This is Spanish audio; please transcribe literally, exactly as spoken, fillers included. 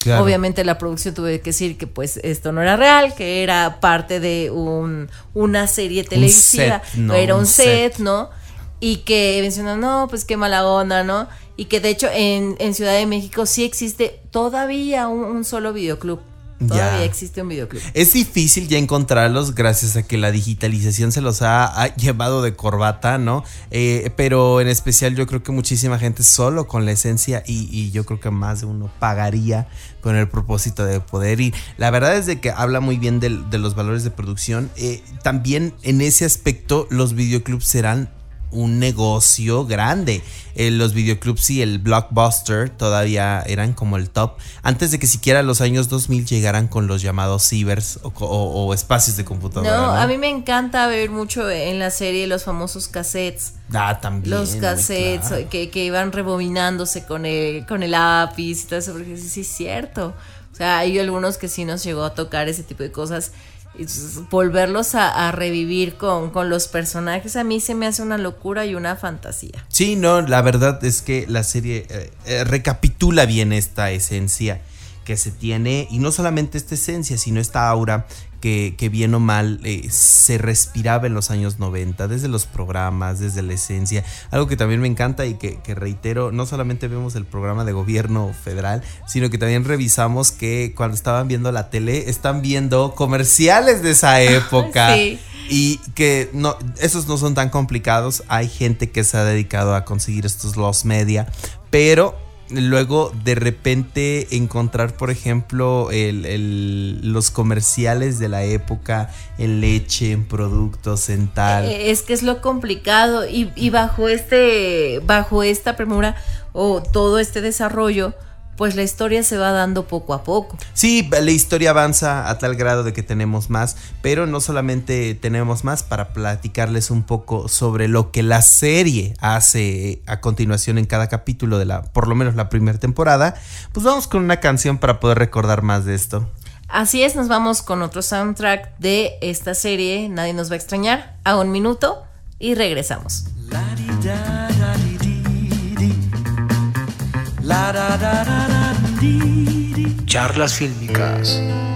Claro. Obviamente la producción tuvo que decir que pues esto no era real, que era parte de un, una serie televisiva, set, no, era un, un set, set, ¿no? Y que mencionan, no, pues qué mala onda, ¿no? Y que de hecho en, en Ciudad de México sí existe todavía un, un solo videoclub. Todavía Ya. existe un videoclub. Es difícil ya encontrarlos gracias a que la digitalización se los ha, ha llevado de corbata, ¿no? Eh, pero en especial yo creo que muchísima gente solo con la esencia y, y yo creo que más de uno pagaría con el propósito de poder ir. La verdad es de que habla muy bien de, de los valores de producción. Eh, también en ese aspecto los videoclubs serán un negocio grande. Eh, los videoclubs y el Blockbuster todavía eran como el top antes de que siquiera los años dos mil llegaran con los llamados cibers o, o, o espacios de computadora. No, ¿no? a mí me encanta ver mucho en la serie los famosos cassettes. Ah, también. Los cassettes claro. que, que iban rebobinándose con el, con el lápiz y todo eso, porque sí, sí es cierto. O sea, hay algunos que sí nos llegó a tocar ese tipo de cosas. Y volverlos a, a revivir con, con los personajes a mí se me hace una locura y una fantasía. Sí, no, la verdad es que la serie eh, eh, recapitula bien esta esencia que se tiene, y no solamente esta esencia, sino esta aura que, que bien o mal eh, se respiraba en los años noventa, desde los programas, desde la esencia. Algo que también me encanta y que, que reitero, no solamente vemos el programa de gobierno federal, sino que también revisamos que cuando estaban viendo la tele, están viendo comerciales de esa época. Sí. Y que no, esos no son tan complicados. Hay gente que se ha dedicado a conseguir estos lost media, pero luego de repente encontrar, por ejemplo, el, el, los comerciales de la época en leche, en productos, en tal. Eh, es que es lo complicado y, y bajo este, bajo esta premura o todo este desarrollo, pues la historia se va dando poco a poco. Sí, la historia avanza a tal grado de que tenemos más, pero no solamente tenemos más para platicarles un poco sobre lo que la serie hace a continuación en cada capítulo de la, por lo menos la primera temporada. Pues vamos con una canción para poder recordar más de esto. Así es, nos vamos con otro soundtrack de esta serie, Nadie nos va a extrañar, a un minuto y regresamos. Charlas fílmicas.